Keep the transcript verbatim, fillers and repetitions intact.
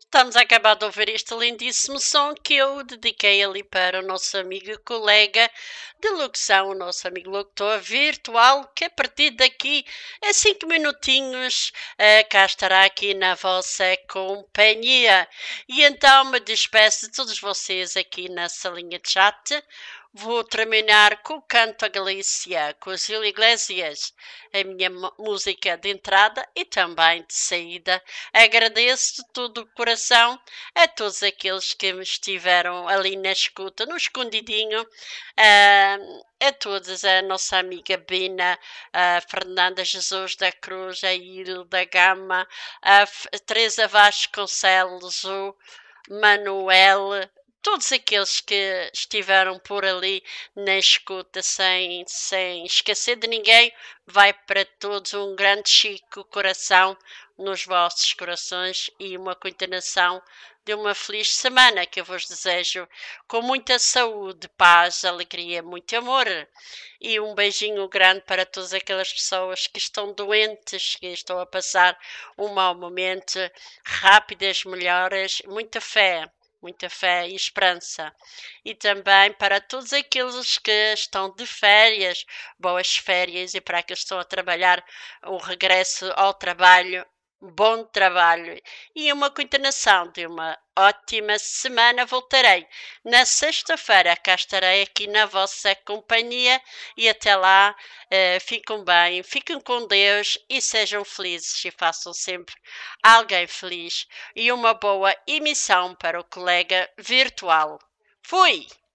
Estamos a acabar de ouvir este lindíssimo som que eu dediquei ali para o nosso amigo e colega de locução, o nosso amigo locutor virtual, que a partir daqui a cinco minutinhos uh, cá estará aqui na vossa companhia. E então me despeço de todos vocês aqui na salinha de chat. Vou terminar com o Canto a Galícia, com o Gil Iglesias, a minha música de entrada e também de saída. Agradeço de todo o coração a todos aqueles que me estiveram ali na escuta, no escondidinho, uh, a todos, a nossa amiga Bina, a Fernanda Jesus da Cruz, a Hilda Gama, a Teresa Vasconcelos, o Manuel, todos aqueles que estiveram por ali na escuta, sem, sem esquecer de ninguém, vai para todos um grande chico coração nos vossos corações e uma continuação de uma feliz semana que eu vos desejo com muita saúde, paz, alegria, muito amor. E um beijinho grande para todas aquelas pessoas que estão doentes, que estão a passar um mau momento, rápidas melhoras, muita fé. Muita fé e esperança. E também para todos aqueles que estão de férias, boas férias, e para aqueles que estão a trabalhar, o regresso ao trabalho, bom trabalho. E uma continuação de uma ótima semana. Voltarei na sexta-feira, cá estarei aqui na vossa companhia e até lá, uh, fiquem bem, fiquem com Deus e sejam felizes e façam sempre alguém feliz. E uma boa emissão para o colega virtual. Fui!